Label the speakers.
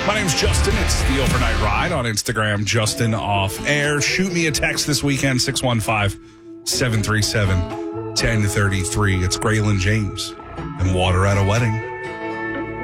Speaker 1: My name's Justin. It's the Overnight Ride on Instagram, Justin Off Air. Shoot me a text this weekend, 615-737-1033. It's Graylin James and Water at a Wedding.